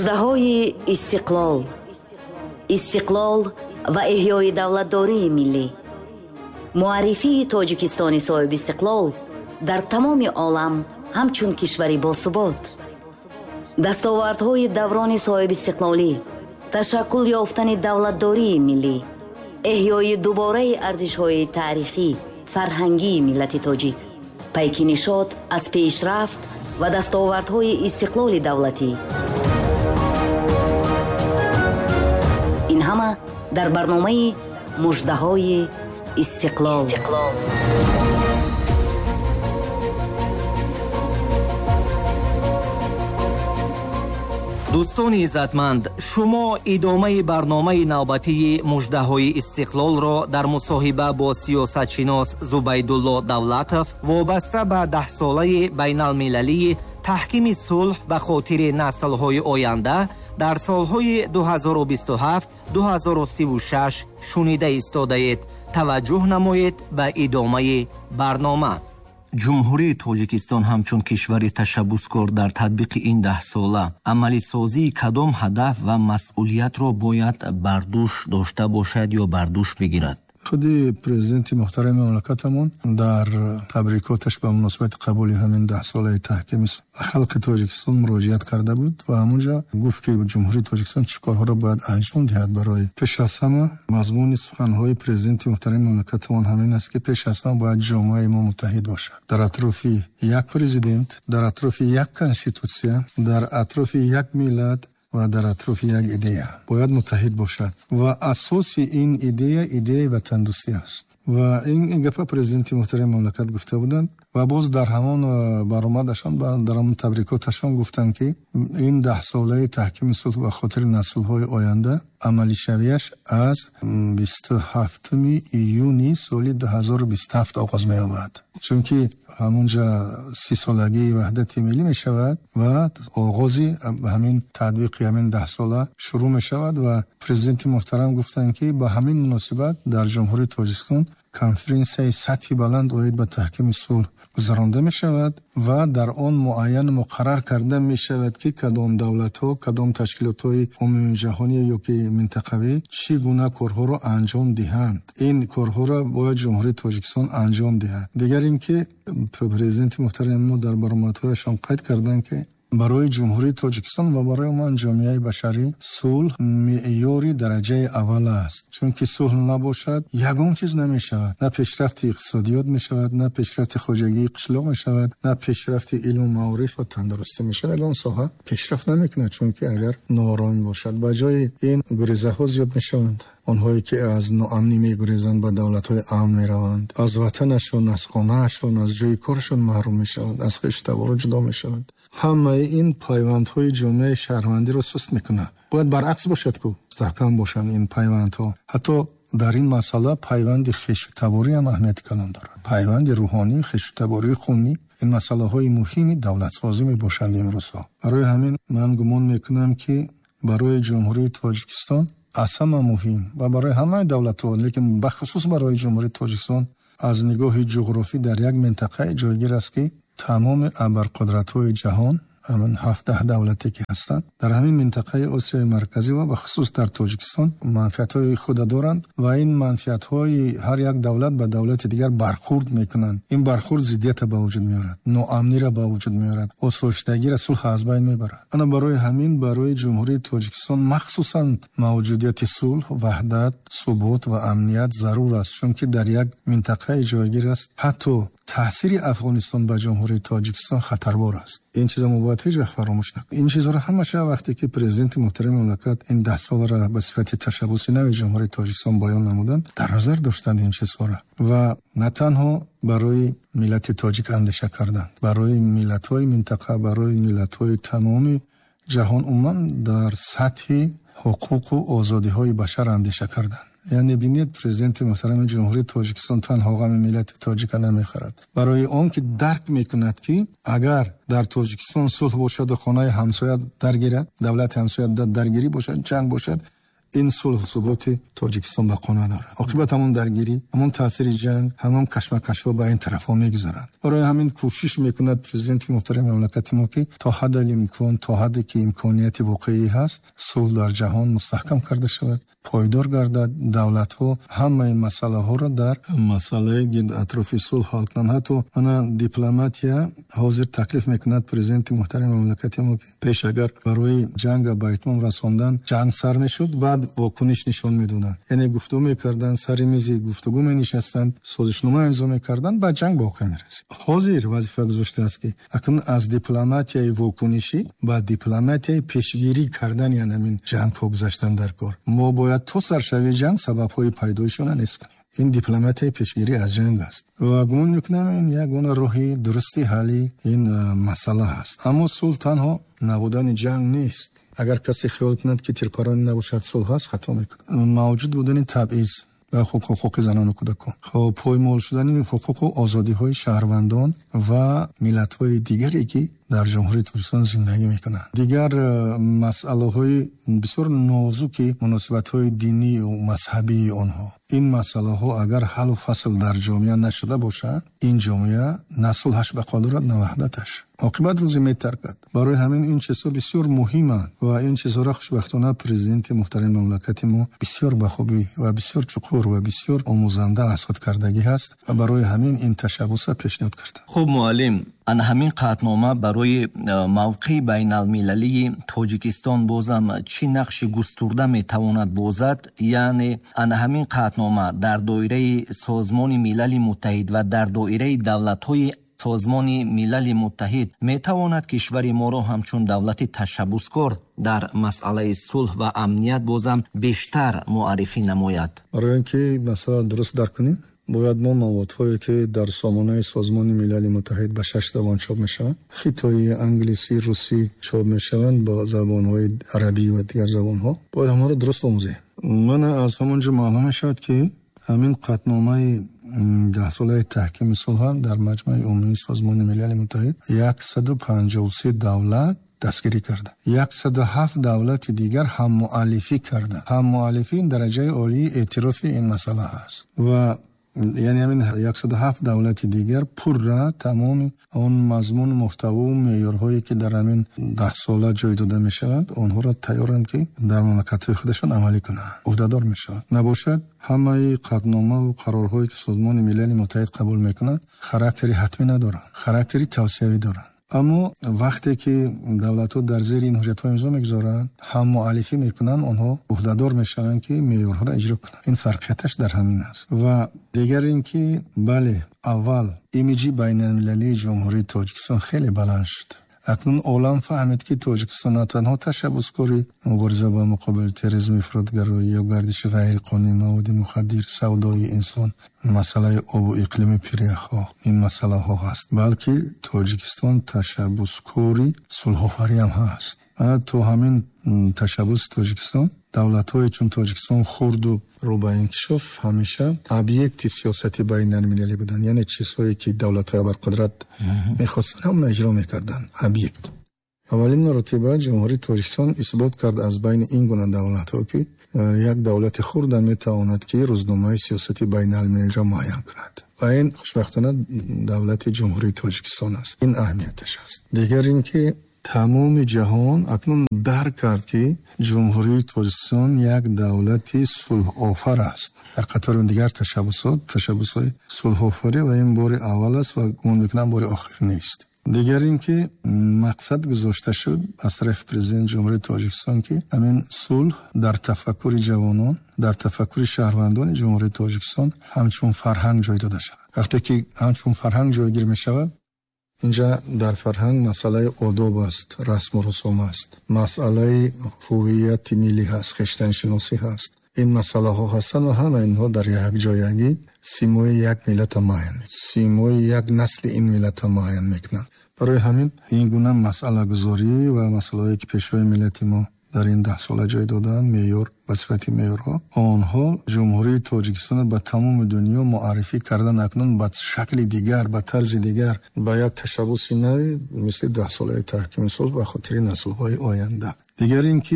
муждаҳои истиқлол ва эҳёи давлатдории миллӣ. муаррифии тоҷикистони соҳиби истиқлол дар тамоми олам ҳамчун кишвари босубот. дастовардҳои даврони соҳиби истиқлолӣ, ташаккул ёфтани давлатдории миллӣ, эҳёи дубораи арзишҳои таърихӣ, фарҳангии миллати тоҷик, пайки нишод аз пешрафт ва дастовардҳои истиқлоли давлатӣ. ин ҳама дар барномаи муждаҳои истиқлол. дӯстони иззатманд, шумо идомаи барномаи навбатии муждаҳои истиқлолро дар мусоҳиба бо сиёсатшинос Зубайдулло Давлатов вобаста ба 10-солаи байналмилалии таҳкими сулҳ ба хотири наслҳои оянда дар солҳои 2027-2036 шунида истодаед. таваҷҷӯҳ намоед ба идомаи барнома. ҷумҳурии тоҷикистон ҳамчун кишвари ташаббускор дар татбиқи ин 10 сола амалисозии кадом ҳадаф ва масъулиятро бояд бар дӯш дошта бошад ё бар дӯш бигирад? худи президенти муҳтарами мамлакатамон дар табрикоташ ба муносибати қабули ҳамин 10 солаи таҳкими халқи тоҷикистон муроҷиат карда буд ва ҳамунҷа гуфт ки ҷумҳурии тоҷикистон чӣ корҳоро бояд анҷом диҳад. барои пеш аз ҳама мазмуни суханҳои президенти муҳтарами мамлакатамон ҳамин аст ки пеш аз ҳама бояд ҷомеаи мо муттаҳид бошад дар атрофи як президент, дар атрофи як конститутсия, дар атрофи як миллат ва дар атрофи як идея бояд муттаҳид бошад ва асоси ин идеяи ватандӯстӣ аст. ва ин гапа президенти муҳтарами мамлакат гуфта буданд ва боз дар ҳамон баромадашон дар ҳамон табрикоташон гуфтанд ки ин 10 солаи таҳкими сулҳ ба хотири наслҳои оянда амалишавияш аз 27 июни соли 2027 оғоз меёбад. чунки ҳамунҷа 30 солагии ваҳдати миллӣ мешавад ва оғози ҳамин татбиқи ҳамин 10 сола шурӯъ мешавад ва президенти муҳтарам гуфтанд ки ба ҳамин муносибат дар ҷумҳурии Тоҷикистон конференсияи сатҳи баланд оид ба таҳкими сулҳ гузаронда мешавад ва дар он муайян муқаррар карда мешавад ки кадом давлатҳо, кадом ташкилотҳои умумиҷаҳонӣ ёки минтақавӣ чӣ гуна корҳоро анҷом диҳанд. ин корҳоро бояд ҷумҳурии Тоҷикистон анҷом диҳад. дигар ин ки президенти муҳтарами мо дар баромадҳояшон қайд карданд ки барои ҷумҳурии Тоҷикистон ва барои умуман ҷомеаи башарӣ сулҳ меъёри дараҷаи аввал аст. чунки сулҳ набошад ягон чиз намешавад. на пешрафти иқтисодиёт мешавад, на пешрафти хоҷагии қишлоқ мешавад, на пешрафти илму маориф ва тандурустӣ мешавад. ягон соҳа пешрафт намекунад, чунки агар нооромӣ бошад. ба ҷои ин гурезаҳо зиёд мешаванд. онҳое ки аз ноамнӣ мегурезанд ба давлатҳои амн мераванд, аз ватанашон, аз хонаашон, аз ҷои корашон маҳрум мешаванд, аз хештаборо ҷудо мешаванд. ҳамаи ин пайвандҳои ҷомеаи шаҳрвандиро суст мекунад. бояд баръакс бошад ку мустаҳкам бошанд ин пайвандҳо. ҳатто дар ин масъала пайванди хештаборӣ ҳам аҳамияти калон дорад. пайванди рӯҳонӣ, хештабории хунӣ ин масъалаҳои муҳими давлатсозӣ мебошанд имрӯзҳо. барои ҳамин ман гумон мекунам ки барои ҷумҳурии Тоҷикистон аз ҳама муҳим ва барои ҳамаи давлатҳо, лекин бахусус барои ҷумҳурии Тоҷикистон аз нигоҳи ҷуғрофӣ дар як минтақаи ҷойгир аст ки тамоми абарқудратҳои ҷаҳон ҳамин 7-10 давлате ки ҳастанд дар ҳамин минтақаи Осиёи марказӣ ва бахусус дар Тоҷикистон манфиатҳои худа доранд ва ин манфиатҳои ҳар як давлат ба давлати дигар бархурд мекунанд. ин бархурд зиддиятро ба вуҷуд меорад, ноамниро ба вуҷуд меорад, осоиштагиро сулҳ аз байн мебарад. ана барои ҳамин барои ҷумҳурии Тоҷикистон махсусан мавҷудияти сулҳ, ваҳдат, субот ва амният зарур аст, чунки дар як минтақаи ҷойгир аст. ҳатто таъсири Афғонистон ба ҷумҳурии Тоҷикистон хатарбор аст. ин чиза мо бояд ҳеҷ вақт фаромӯш накунем. ин чизҳоро ҳамаша вақте ки президенти муҳтарами мамлакат ин 10 соларо ба сифати ташаббуси нави ҷумҳурии Тоҷикистон боён намуданд, дар назар доштанд ин чизҳоро ва на танҳо барои миллати тоҷик андеша карданд, барои миллатҳои минтақа, барои миллатҳои тамоми ҷаҳон умуман дар сатҳи ҳуқуқу озодиҳои башар андеша карданд. яъне бинед президенти муҳтарами ҷумҳурии Тоҷикистон танҳо ғами миллати тоҷика намехӯрад. барои он ки дарк мекунад ки агар дар Тоҷикистон сулҳ бошаду хонаи ҳамсоя даргирад, давлати ҳамсоя даргирӣ бошад, ҷанг бошад, این صلح و ثبات تاجیکستان بقا نداره. عاقبت همون درگیری، همون تاثیر جنگ، همون کشمکش‌ها به این طرف‌ها می‌گذرند. برای همین کوشش می‌کند پرزیدنت محترم مملکت ما که تا حد امکان، تا حدی که امکانیت واقعی هست، صلح در جهان مستحکم کرده شود، پایدار گردد. دولت‌ها همه این مسائل‌ها را در مسئله اطراف صلح حل کنند. حتی من دیپلماتیا حاضر تکلیف می‌کند پرزیدنت محترم مملکت ما که پیش اگر برای جنگ به اتمام رساندن جنگ سر میشد، بعد واکنش نشان میدادند. یعنی گفتگو می‌کردند، سر میز گفتگو می‌نشستند، سازشنامه امضا می‌کردند، بعد جنگ واقع می‌رسید. حاضر وظیفه گذاشته است که اکنون از دیپلماتیای واکنشی با دیپلماتیای پیشگیری کردن یعنی این جنگ گذاشتن در کار. ما باید تو سرشوی جنگ سبب‌های پیدایشون نیست کنیم. این دیپلماتیای پیشگیری از جنگ است و گمان می‌کنم این یک گونه راهی درستی حلی این مسئله است. اما صلح تنها نبودن جنگ نیست. اگر کسی خیال کند که تیرپرانی نباشد صلح است، خطا می‌کند. موجود بودن تبعیض و حقوق زنان و کودکان، خب پایمال شدن حقوق و آزادی‌های شهروندان و ملت‌های دیگری که در جمهوری تاجیکستان زندگی میکنند. دیگر مسائل‌های بسیار نازک مناسبت‌های دینی و مذهبی آنها، این مسائل‌ها اگر حل و فصل در جامعه نشده باشد، این جامعه نه صلحش بقا دارد نه وحدتش، عاقبت روزی میترکد. برای همین این چیزها بسیار مهمه و این چیزها را خوشبختانه پرزیدنت محترم مملکت ما بسیار بخوبی و بسیار چقور و بسیار آموزنده از خود کردگی هست و برای همین این تشبوس پیشنهاد کرد. خب معلم، ана ҳамин қатнома барои мавқеи байналмилалии тоҷикистон бозам чӣ нақши густурда метавонад бозад? яъне ана ҳамин қатнома дар доираи созмони милали муттаҳид ва дар доираи давлатҳои созмони милали муттаҳид метавонад кишвари моро ҳамчун давлати ташаббускор дар масъалаи сулҳ ва амният бозам бештар муаррифӣ намояд? барои ин ки масъала дуруст дарк кунем, бояд мо маводҳое ки дар сомонаи созмони милали муттаҳид ба 6 забон чоп мешаванд, хитоӣ, англисӣ, русӣ чоп мешаванд ба забонҳои арабӣ ва дигар забонҳо, бояд ҳамаро дуруст омӯзем. мана аз ҳамон ҷо маълум мешавад ки ҳамин қатномаи 10 солаи таҳкими сулҳ дар маҷмаи умумии созмони милали муттаҳид 153 давлат дастгирӣ карда, 107 давлати дигар ҳаммуаллифӣ карда. ҳаммуаллифӣ дараҷаи олии эътирофи ин масъала ҳаст ва яъне ҳамин 107 давлати дигар пурра тамоми он мазмун, муҳтаву, меъёрҳое ки дар ҳамин 10 сола ҷой дода мешаванд, онҳоро тайёранд ки дар мамлакатҳои худашон амалӣ кунанд, уҳдадор мешаванд. набошад ҳамаи қатномаву қарорҳое ки созмони милали муттаҳид қабул мекунад характери ҳатмӣ надоранд, характери тавсиявӣ доранд. аммо вақте ки давлатҳо дар зери ин ҳуҷҷатҳо имзо мегузоранд, ҳаммуаллифӣ мекунанд, онҳо уҳдадор мешаванд ки меъёрҳоро иҷро кунанд. ин фарқияташ дар ҳамин аст. ва дигар ин ки бале, аввал имиҷи байналмилалии ҷумҳурии тоҷикистон хеле баланд шуд. акнун олам фаҳмид ки тоҷикистон на танҳо ташаббускори мубориза ба муқобили терроризми ифротгароӣ ё гардиши ғайриқонунии маводи мухаддир, савдои инсон, масъалаи обу иқлими пиряхҳо, ин масъалаҳо ҳаст, балки тоҷикистон ташаббускори сулҳофарӣ ҳам ҳаст. то ҳамин ташаббуси тоҷикистон, давлатҳое чун тоҷикистон хурду рӯ ба инкишоф ҳамеша объекти сиёсати байналмилалӣ буданд, яъне чизҳое ки давлатҳои абарқудрат мехостанд ҳама иҷро мекарданд. объект аввалин маротиба ҷумҳурии тоҷикистон исбот кард аз байни ин гуна давлатҳо ки як давлати хурда метавонад ки рӯзномаи сиёсати байналмилалиро муайян кунад ва ин хушбахтона давлати ҷумҳурии тоҷикистон аст. ин аҳамияташ аст. дигар ин ки тамоми ҷаҳон акнун дарк кард ки ҷумҳурии тоҷикистон як давлати сулҳофар аст. дар қатори дигар ташаббусҳои сулҳофарӣ ва ин бори аввал аст ва гумон мекунам бори охир нест. дигар ин ки мақсад гузошта шуд аз тарафи президенти ҷумҳурии тоҷикистон ки ҳамин сулҳ дар тафаккури ҷавонон, дар тафаккури шаҳрвандони ҷумҳурии тоҷикистон ҳамчун фарҳанг ҷой дода шавад. вақте ки ҳамчун фарҳанг ҷойгир мешавад, инҷа дар фарҳанг масъалаи одоб аст, расму русум аст, масъалаи ҳуввияти миллӣ ҳаст, хештаншиносӣ ҳаст. ин масъалаҳо ҳастанд ва ҳама инҳо дар якҷоягӣ симои як миллата муайян мекунанд, симои як насли ин миллата муайян мекунанд. барои ҳамин ин гуна масъалагузорӣ ва масъалаҳое ки пешвои миллати мо дар ин 10 сола ҷой доданд, меъёр ба сифати меъёрҳо, онҳо ҷумҳурии тоҷикистон ба тамоми дунё муаррифӣ кардан акнун ба шакли дигар, ба тарзи дигар, ба як ташаббуси нави мисли 10 солаи таҳкими сулҳ ба хотири наслҳои оянда. дигар ин ки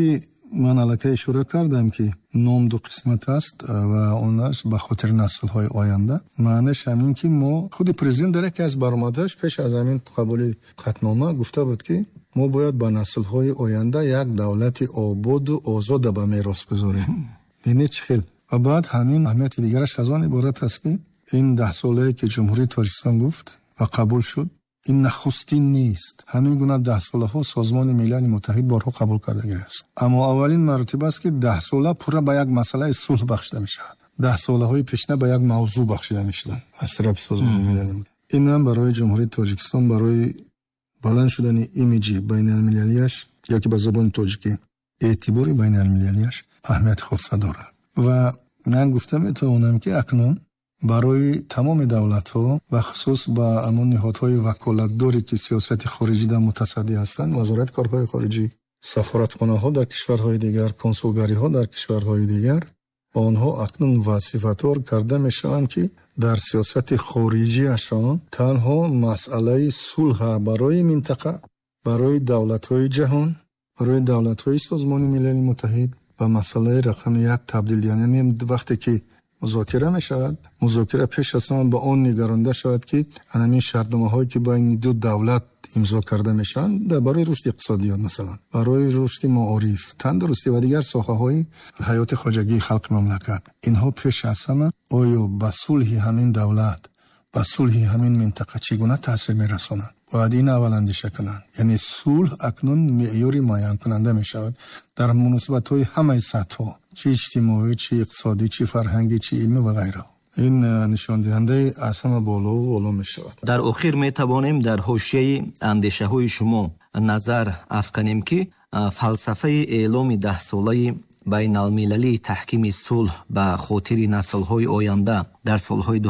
ман аллакай ишора кардам ки ном ду қисмат аст ва онаш ба хотири наслҳои оянда. Маънаш ҳамин ки мо худи президент дар яке аз баромадаш пеш аз ҳамин қабули қатнома гуфта буд ки мо бояд ба наслҳои оянда як давлати ободу озода ба мерос гузорем. бинӣ чӣ хел. ва баъд ҳамин аҳамияти дигараш аз он иборат аст ки ин 10 солае ки ҷумҳурии Тоҷикистон гуфт ва қабул шуд, ин нахустин нест. ҳамин гуна 10 солаҳо Созмони Милали Муттаҳид барҳо қабул кардагиаст. аммо аввалин маротиба аст ки 10 сола пурра ба як масъалаи сулҳ бахшида мешавад. 10 солаҳои пешина ба як мавзӯъ бахшида мешавад аз тарафи Созмони Милали. ин ҳам барои ҷумҳурии Тоҷикистон барои баланд шудани имиҷи байналмилалияш яки ба забони тоҷикӣ эътибори байналмилалияш аҳамияти хоса дорад. ва ман гуфта метавонам ки акнун барои тамоми давлатҳо ва хусус ба амон ниҳодҳои ваколатдоре ки сиёсати хориҷида мутасадди ҳастанд, вазорати корҳои хориҷӣ, сафоратхонаҳо дар кишварҳои дигар, консулгариҳо дар кишварҳои дигар, онҳо акнун вазифатвор карда мешаванд ки дар сиёсати хориҷиашон танҳо масъалаи сулҳа барои минтақа, барои давлатҳои ҷаҳон, барои давлатҳои Созмони Милали Муттаҳид ва масъалаи рақами 1 табдил, яъне вақте ки музокира мешавад, музокира пеш аз ҳама ба он нигаронда шавад ки анамин шартномаҳое ки байни ду давлат имзо карда мешаванд барои рушди иқтисодиёт, масалан барои рушди маориф, тандурустӣ ва дигар соҳаҳои ҳаёти хоҷагии халқи мамлакат, инҳо пеш аз ҳама оё ба сулҳи ҳамин давлат, ба сулҳи ҳамин минтақа чӣ гуна таъсир мерасонанд? бояд ин аввал андеша кунанд. яъне сулҳ акнун меъёри муайянкунанда мешавад дар муносибатҳои ҳамаи сатҳҳо, чӣ иҷтимоӣ, чӣ иқтисодӣ, чӣ фарҳангӣ, чӣ илмӣ ва ғайраҳо. ин нишондиҳандаи аз ҳама болову боло мешавад. дар охир метавонем дар ҳошияи андешаҳои шумо назар афканем ки фалсафаи эъломи 10 солаи байналмилалии таҳкими сулҳ ба хотири наслҳои оянда дар солҳои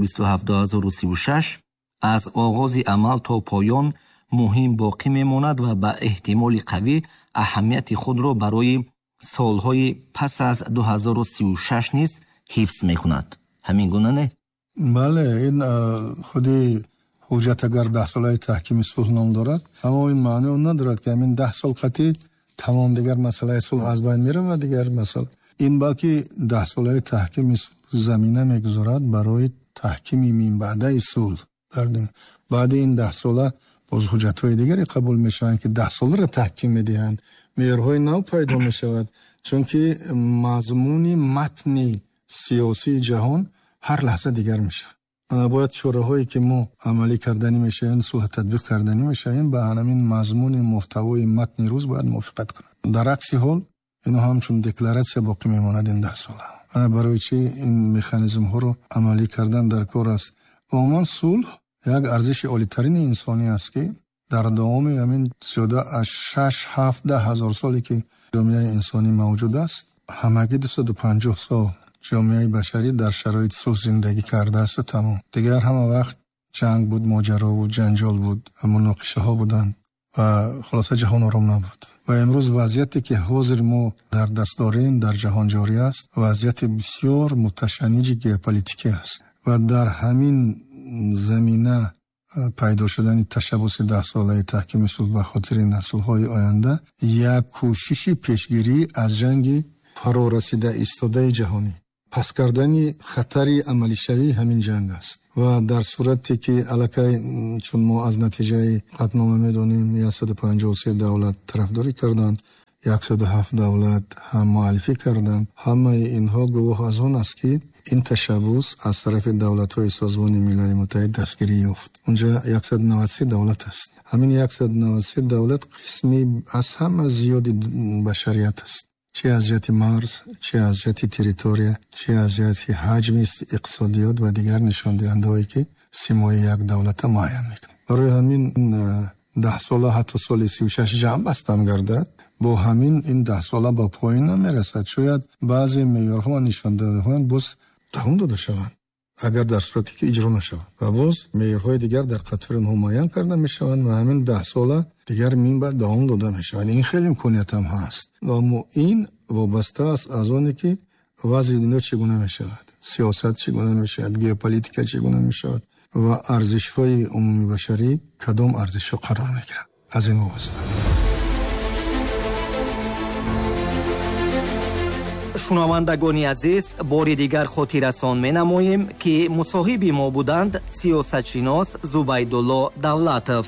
2027-2036 аз оғози амал то поён муҳим боқӣ мемонад ва ба эҳтимоли қавӣ аҳамияти худро барои солҳои пас аз 2036 низ ҳифз мекунад. ҳамин гуна не? бале, ин худи ҳуҷҷат агар 10 солаи таҳкими сулҳ ном дорад, аммо ин маъно он надорад ки ҳамин 10 сол қатъи тамом дигар масъалаи сулҳ аз байн меравад. дигар масъала ин балки 10 солаи таҳкими сулҳ замина мегузорад барои таҳкими минбаъдаи сулҳ. баъди ин 10 сола боз ҳуҷҷатҳои дигаре қабул мешаванд ки 10 соларо таҳким медиҳанд. меъёрҳои нав пайдо мешавад, чунки мазмуни матни сиёсии ҷаҳон ҳар лаҳза дигар мешавад. бояд чораҳое ки мо амалӣ карданӣ мешавем, сулҳ татбиқ карданӣ мешавем, ба ҳамин мазмуни муҳтавои матни рӯз бояд мувофиқат кунад. дар акси ҳол ино ҳамчун декларатсия боқӣ мемонад ин 10 сола. барои чӣ ин механизмҳоро амалӣ кардан дар кор аст. умуман сулҳ як арзиши олитарини инсонӣ аст ки дар давоми ҳамин зиёда аз 6-7 ҳазор соле ки ҷомеаи инсонӣ мавҷуд аст, ҳамагӣ 250 сол ҷомеаи башарӣ дар шароити сулҳ зиндагӣ кардаасту тамом. дигар ҳама вақт ҷанг буд, моҷаро буд, ҷанҷол буд, муноқишаҳо буданд ва хулоса ҷаҳон ором набуд. ва имрӯз вазъияте ки ҳозир мо дар даст дорем дар ҷаҳон ҷорӣ аст, вазъияти бисёр муташанниҷи геополитикӣ аст. ва дар ҳамин замина пайдо шудани ташаббуси 10 солаи таҳкими сулҳ ба хотири наслҳои оянда як кӯшиши пешгирӣ аз ҷанги фарорасида истодаи ҷаҳонӣ, пас кардани хатари амалишавии ҳамин ҷанг аст. ва дар сурате ки аллакай чун мо аз натиҷаи қатнома медонем 153 давлат тарафдорӣ карданд, 107 давлат ҳам муаллифӣ карданд, ҳамаи инҳо гувоҳ аз он аст ки ин ташаббус аз тарафи давлатҳои Созмони Милали Муттаҳид дастгирӣ ёфт. унҷа 193 давлат аст. ҳамин 193 давлат қисми аз ҳама зиёди башарият аст. чӣ аз ҷиҳати марз, чӣ аз ҷиҳати территория, чӣ аз ҷиҳати ҳаҷми иқтисодиёт ва дигар нишондиҳандаҳое ки симои як давлата муайян мекунад. барои ҳамин 10 сола ҳатто соли 36 ҷамъ бастам гардад, бо ҳамин ин 10 сола ба поин намерасад. шояд баъзе меъёрҳо ва нишондиҳандаҳоян боз давом дода шаванд, агар дар сурате ки иҷро нашавад, ва боз меъёрҳои дигар дар қатори онҳо муайян карда мешаванд ва ҳамин 10 сола дигар минбаъд давом дода мешавад. ин хеле имконият ҳам ҳаст, аммо ин вобаста аст аз оне ки вазъи дунё чӣ гуна мешавад, сиёсат чӣ гуна мешавад, геополитика чӣ гуна мешавад ва арзишҳои умумибашарӣ кадом арзишҳо қарор мегиранд. аз ин вобаста. шунавандагони азиз, бори дигар хотиррасон менамоем ки мусоҳиби мо буданд сиёсатшинос Зубайдулло Давлатов.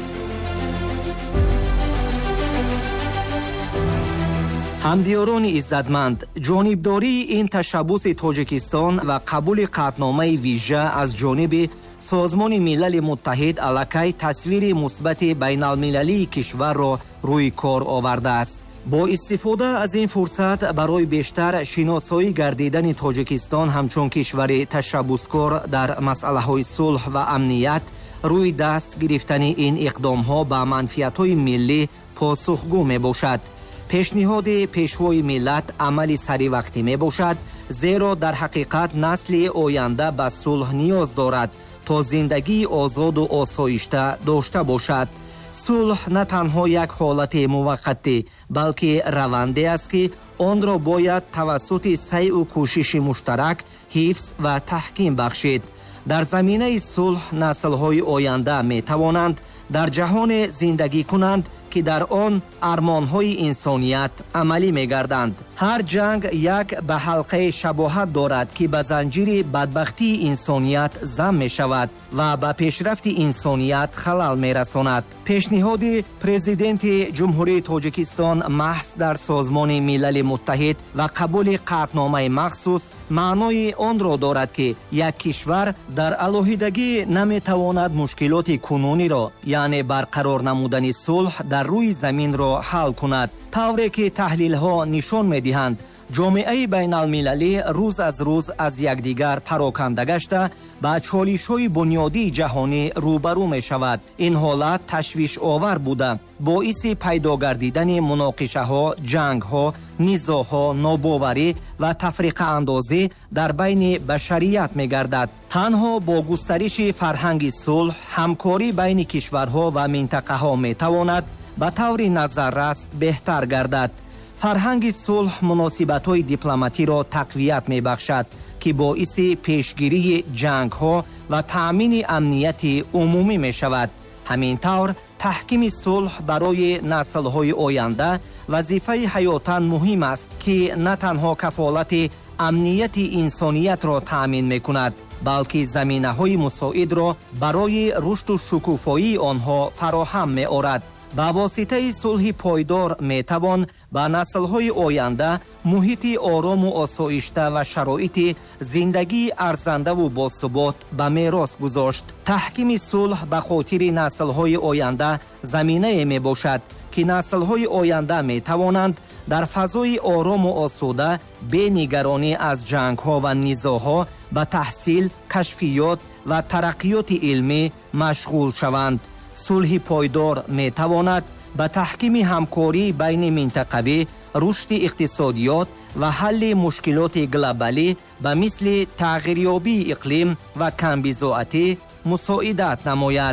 ҳамдиёрони иззатманд, ҷонибдории ин ташаббуси Тоҷикистон ва қабули қатъномаи вижа аз ҷониби Созмони Милали Муттаҳид аллакай тасвири мусбати байналмилалии кишварро рӯи кор овардааст. бо истифода аз ин фурсат барои бештар шиносоӣ гардидани Тоҷикистон ҳамчун кишвари ташаббускор дар масъалаҳои сулҳ ва амният, рӯи даст гирифтани ин иқдомҳо ба манфиатҳои миллӣ посухгӯ мебошад. пешниҳоди пешвои миллат амали саривақтӣ мебошад, зеро дар ҳақиқат насли оянда ба сулҳ ниёз дорад, то зиндагии озоду осоишта дошта бошад. сулҳ на танҳо як ҳолати муваққатӣ, балки раванде аст, ки онро бояд тавассути сайъу кӯшиши муштарак ҳифз ва таҳким бахшид. дар заминаи сулҳ наслҳои оянда метавонанд дар ҷаҳоне зиндагӣ кунанд, ки дар он армонҳои инсоният амалӣ мегарданд. ҳар ҷанг як ба ҳалқаи шабоҳат дорад, ки ба занҷири бадбахтии инсоният зам мешавад ва ба пешрафти инсоният халал мерасонад. пешниҳоди президенти ҷумҳурии Тоҷикистон маҳз дар Созмони Милали Муттаҳид ва қабули қатъномаи махсус маънои онро дорад, ки як кишвар дар алоҳидагӣ наметавонад мушкилоти кунуниро, яъне барқарор намудани сулҳ дар рӯи заминро ҳал кунад. тавре ки таҳлилҳо нишон медиҳанд, ҷомеаи байналмилалӣ рӯз аз рӯз аз якдигар пароканда гашта ба чолишҳои бунёдии ҷаҳонӣ рӯбарӯ мешавад. ин ҳолат ташвишовар буда боиси пайдо гардидани муноқишаҳо, ҷангҳо, низоъҳо, нобоварӣ ва тафриқаандозӣ дар байни башарият мегардад. танҳо бо густариши фарҳанги сулҳ, ҳамкорӣ байни кишварҳо ва минтақаҳо метавонад ба таври назаррас беҳтар гардад. фарҳанги сулҳ муносибатҳои дипломатиро тақвият мебахшад, ки боиси пешгирии ҷангҳо ва таъмини амнияти умумӣ мешавад. ҳамин тавр таҳкими сулҳ барои наслҳои оянда вазифаи ҳаётан муҳим аст, ки на танҳо кафолати амнияти инсониятро таъмин мекунад, балки заминаҳои мусоидро барои рушду шукуфоии онҳо фароҳам меорад. ба воситаи сулҳи пойдор метавон ба наслҳои оянда муҳити орому осоишта ва шароити зиндагии арзандаву босубот ба мерос гузошт. таҳкими сулҳ ба хотири наслҳои оянда заминае мебошад, ки наслҳои оянда метавонанд дар фазои орому осуда бе нигаронӣ аз ҷангҳо ва низоъҳо ба таҳсил, кашфиёт ва тараққиёти илмӣ машғул шаванд. сулҳи пойдор метавонад ба таҳкими ҳамкорӣ байни минтақавӣ, рушди иқтисодиёт ва ҳалли мушкилоти глобалӣ ба мисли тағйирёбии иқлим ва камбизоатӣ мусоидат намояд.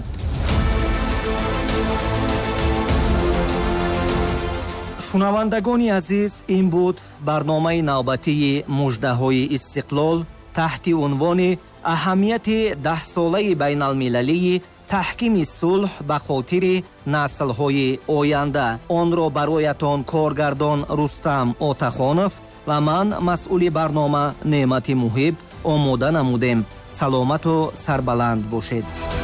шунавандагони азиз, ин буд барномаи навбатии муждаҳои истиқлол таҳти унвони аҳамияти 10-солаи байналмилалии таҳкими сулҳ ба хотири наслҳои оянда. онро бароятон коргардон Рустам Отахонов ва ман масъули барнома Неъмати Муҳиб омода намудем. саломату сарбаланд бошед.